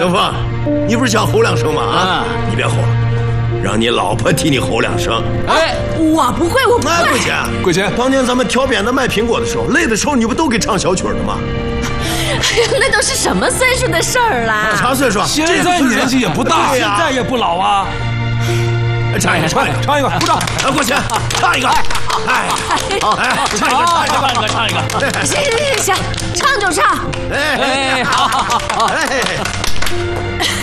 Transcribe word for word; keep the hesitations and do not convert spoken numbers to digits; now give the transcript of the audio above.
小凤，你不是想吼两声吗？啊，你别吼了，让你老婆替你吼两声。 哎， 我不会，我不会。 哎，桂姐， 桂姐， 当年咱们挑鞭子卖苹果的时候，累的时候你不都给唱小曲的吗？ 哎呀，那都是什么岁数的事儿啦？ 啥岁数？ 现在年纪也不大， 现在也不老啊。 唱一个，唱一个， 唱一个，鼓掌！ 啊，过去，唱一个，哎，好，哎，唱一个，唱一个，唱一个，唱一个。 行行行行，唱就唱。 哎哎，好好好好，哎。